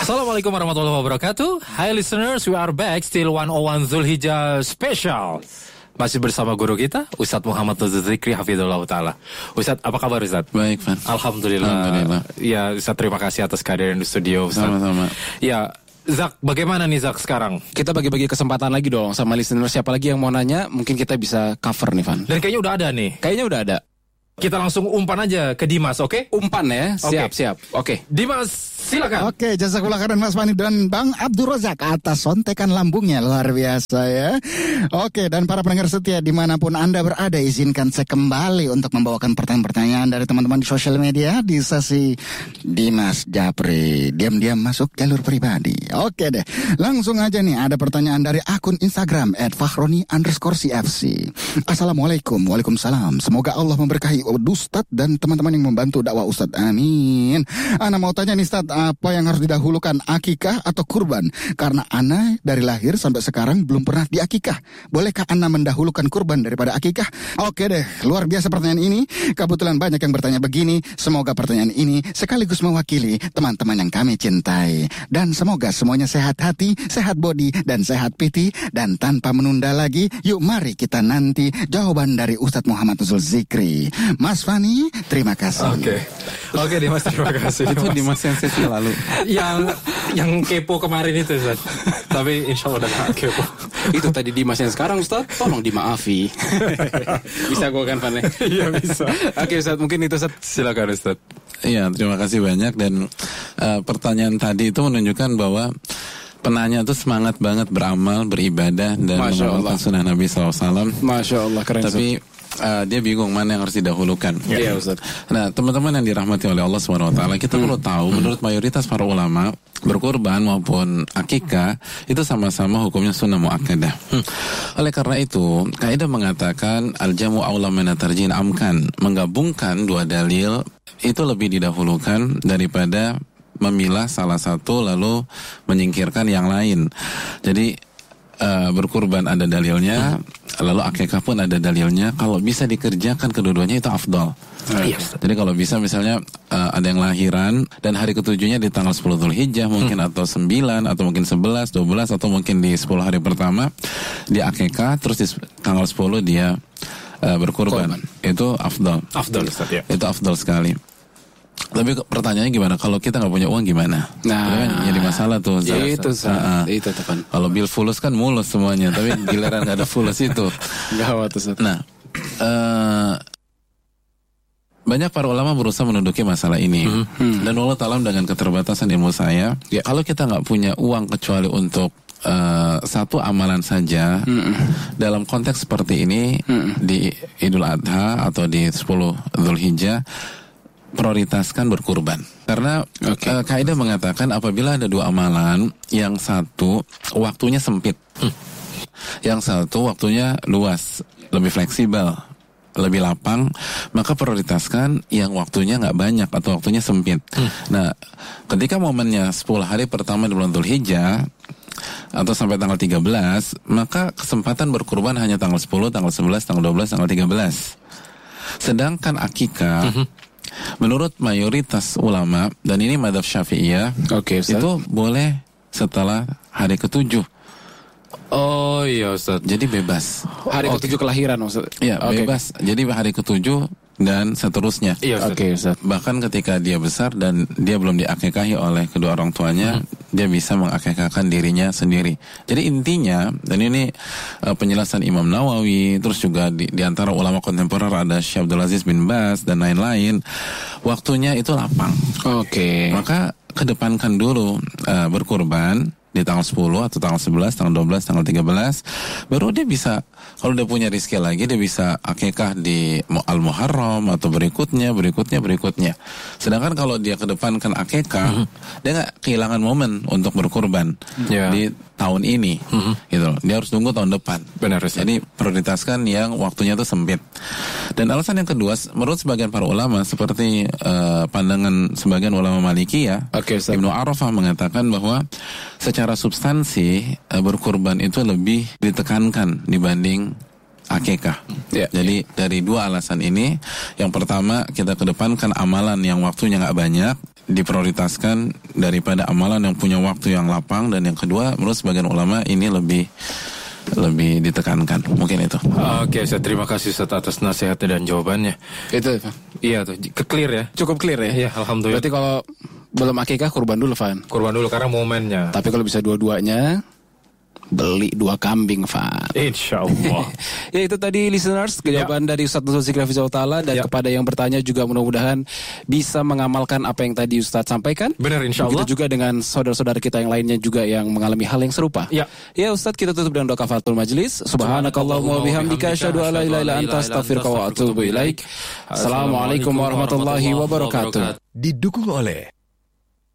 Assalamualaikum warahmatullahi wabarakatuh. Hi listeners, we are back still 101 Zulhijjah special. Masih bersama guru kita, Ustadz Muhammad Nuzul Zikri Hafizullah Ta'ala. Ustadz, apa kabar Ustadz? Baik, Van. Alhamdulillah. Ya, Ustadz terima kasih atas kehadiran di studio Ustadz. Sama-sama. Ya, Zak, bagaimana nih Zak sekarang? Kita bagi-bagi kesempatan lagi dong sama listener. Siapa lagi yang mau nanya, mungkin kita bisa cover nih, Van. Dan kayaknya udah ada nih. Kayaknya udah ada. Kita langsung umpan aja ke Dimas, oke? Umpan ya, siap. Oke. Dimas, silakan. Oke, jazakallah khairan Mas Fani dan Bang Abdul Razak atas sontekan lambungnya, luar biasa ya. Oke, dan para pendengar setia dimanapun Anda berada, izinkan saya kembali untuk membawakan pertanyaan-pertanyaan dari teman-teman di sosial media di sesi Dimas Japri. Diam-diam masuk jalur pribadi. Oke deh, langsung aja nih ada pertanyaan dari akun Instagram @fakhroni_cfc. Assalamualaikum, waalaikumsalam. Semoga Allah memberkahi Ustadz dan teman-teman yang membantu dakwah Ustadz. Amin. Ana mau tanya nih Ustadz, apa yang harus didahulukan, akikah atau kurban? Karena Ana dari lahir sampai sekarang belum pernah diakikah. Bolehkah Ana mendahulukan kurban daripada akikah? Oke deh, luar biasa pertanyaan ini. Kebetulan banyak yang bertanya begini. Semoga pertanyaan ini sekaligus mewakili teman-teman yang kami cintai. Dan semoga semuanya sehat hati, sehat body, dan sehat piti. Dan tanpa menunda lagi, yuk mari kita nanti jawaban dari Ustadz Muhammad Nuzul Zikri. Mas Fani, terima kasih. Oke Dimas, terima kasih. Itu Dimas yang sesi lalu. yang kepo kemarin itu Ustaz. Tapi insya Allah udah gak kepo. Itu tadi Dimas yang sekarang, Ustaz. Tolong dimaafi. Bisa gue kan, Van? Iya bisa. Oke, Ustaz, mungkin itu Ustaz. Silakan Ustaz. Iya, terima kasih banyak. Dan pertanyaan tadi itu menunjukkan bahwa penanya itu semangat banget beramal, beribadah, dan mengamalkan sunnah Nabi SAW. Masya Allah, keren. Tapi dia bingung mana yang harus didahulukan. Iya, Ustaz. Nah, teman-teman yang dirahmati oleh Allah SWT, kita perlu tahu menurut mayoritas para ulama, berkurban maupun akikah itu sama-sama hukumnya sunnah muakkadah. Oleh karena itu, kaidah mengatakan al-jamu aula min at-tarjih amkan, menggabungkan dua dalil itu lebih didahulukan daripada memilah salah satu lalu menyingkirkan yang lain. Jadi berkurban ada dalilnya, lalu akikah pun ada dalilnya. Kalau bisa dikerjakan kedua-duanya itu afdal. Jadi kalau bisa misalnya ada yang lahiran dan hari ketujuhnya di tanggal 10 Zulhijjah mungkin atau 9 atau mungkin 11, 12 atau mungkin di 10 hari pertama dia akikah, terus di tanggal 10 dia berkurban. Itu afdal. Ustaz, ya. Itu afdal sekali. Tapi pertanyaannya gimana? Kalau kita nggak punya uang gimana? Nah, itu kan jadi masalah tuh. Itu teman. Kalau bil fulus kan mulus semuanya, tapi giliran nggak ada fulus itu. Gawat tuh. Nah, banyak para ulama berusaha menduduki masalah ini. Dan Allah Ta'ala dengan keterbatasan ilmu saya, kalau kita nggak punya uang kecuali untuk satu amalan saja, dalam konteks seperti ini di Idul Adha atau di 10 Zulhijjah, prioritaskan berkurban. Karena kaidah mengatakan apabila ada dua amalan, yang satu waktunya sempit, yang satu waktunya luas, lebih fleksibel, lebih lapang, maka prioritaskan yang waktunya nggak banyak atau waktunya sempit. Nah, ketika momennya 10 hari pertama di bulan Dzulhijjah atau sampai tanggal 13, maka kesempatan berkurban hanya tanggal 10, tanggal 11, tanggal 12, tanggal 13. Sedangkan akikah menurut mayoritas ulama, dan ini madzhab Syafi'iyah, itu boleh setelah hari ke-7. Oh iya Ustaz. Jadi bebas. Hari ke-7 kelahiran, Ustaz. Iya, bebas. Jadi hari ke-7 dan seterusnya. Iya, Ustaz. Bahkan ketika dia besar dan dia belum diakikahi oleh kedua orang tuanya, dia bisa mengakikahkan dirinya sendiri. Jadi intinya, dan ini penjelasan Imam Nawawi, terus juga di antara ulama kontemporer ada Syekh Abdul Aziz bin Baz dan lain-lain, waktunya itu lapang. Maka kedepankan dulu berkurban di tanggal 10 atau tanggal 11, tanggal 12, tanggal 13, baru dia bisa, kalau dia punya rezeki lagi, dia bisa akikah di Al-Muharram atau berikutnya. Sedangkan kalau dia kedepankan akikah, dia nggak kehilangan momen untuk berkurban di tahun ini, gitu. Dia harus tunggu tahun depan. Benar. Jadi prioritaskan yang waktunya itu sempit. Dan alasan yang kedua, menurut sebagian para ulama, seperti pandangan sebagian ulama Malikiyah, Ibnu Arafah mengatakan bahwa secara substansi berkurban itu lebih ditekankan dibanding akikah. Ya. Jadi dari dua alasan ini, yang pertama kita kedepankan amalan yang waktunya nggak banyak, diprioritaskan daripada amalan yang punya waktu yang lapang, dan yang kedua menurut sebagian ulama ini lebih ditekankan. Mungkin itu. Oke, Ustaz, terima kasih Ustaz atas nasihatnya dan jawabannya. Itu Iya tuh, clear ya. cukup clear ya. Iya, alhamdulillah. Berarti kalau belum akikah kurban dulu, Van. Kurban dulu karena momennya. Tapi kalau bisa dua-duanya, beli 2 kambing, Van. Insya Allah. Ya, itu tadi listeners jawaban dari Ustaz Nuzul Zikri Hafizahullah Ta'ala. Dan kepada yang bertanya juga mudah-mudahan bisa mengamalkan apa yang tadi Ustaz sampaikan. Benar, insya Allah. Begitu juga dengan saudara-saudara kita yang lainnya juga yang mengalami hal yang serupa. Ya. Ya Ustaz, kita tutup dengan doa kafaratul majlis. Subhanakallahumma wa bihamdika asyhadu an la ilaha illa anta astaghfiruka wa atubu ilaik. Assalamualaikum warahmatullahi wabarakatuh. Didukung oleh